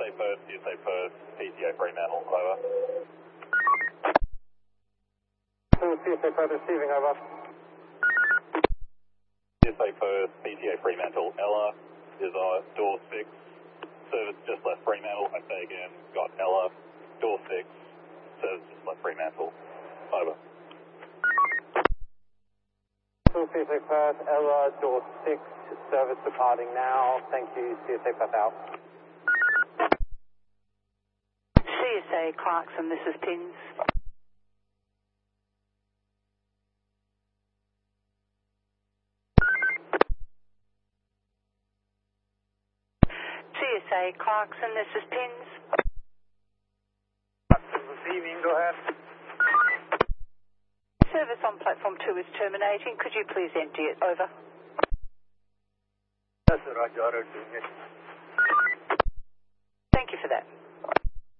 CSA Perth, PTA Fremantle, over. CSA Perth receiving, over. CSA Perth, PTA Fremantle, Ella is door 6. Service just left Fremantle. I say again, got Ella, door 6. Service just left Fremantle, over. CSA Perth, Ella, door 6. Service departing now. Thank you. CSA Perth out. CSA Clarkson, this is Pins. CSA Clarkson, this is Pins. Receiving, go ahead. Service on platform 2 is terminating. Could you please empty it? Over. Yes, sir. Roger. Thank you for that.